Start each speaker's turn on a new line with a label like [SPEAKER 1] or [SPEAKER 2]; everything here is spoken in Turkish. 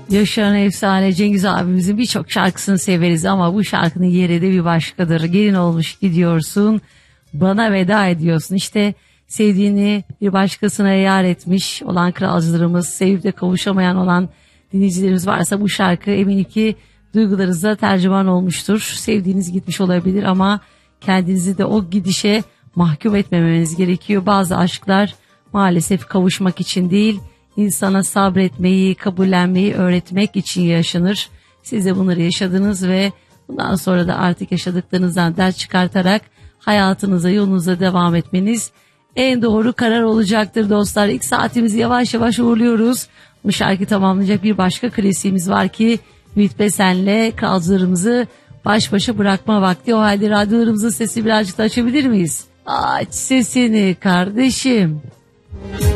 [SPEAKER 1] Yaşayan efsane Cengiz abimizin birçok şarkısını severiz ama bu şarkının yeri de bir başkadır. Gelin olmuş gidiyorsun, bana veda ediyorsun. İşte sevdiğini bir başkasına yar etmiş olan kralcılarımız, sevip de kavuşamayan olan dinleyicilerimiz varsa bu şarkı eminim ki duygularınıza tercüman olmuştur. Sevdiğiniz gitmiş olabilir ama kendinizi de o gidişe mahkum etmemeniz gerekiyor. Bazı aşklar maalesef kavuşmak için değil, insana sabretmeyi, kabullenmeyi öğretmek için yaşanır. Siz de bunları yaşadınız ve bundan sonra da artık yaşadıklarınızdan ders çıkartarak hayatınıza, yolunuza devam etmeniz en doğru karar olacaktır dostlar. İlk saatimizi yavaş yavaş uğurluyoruz. Bu şarkı tamamlayacak bir başka klasiğimiz var ki Ümit Besen'le kralcılarımızı baş başa bırakma vakti. O halde radyolarımızın sesi birazcık da açabilir miyiz? Aç sesini kardeşim.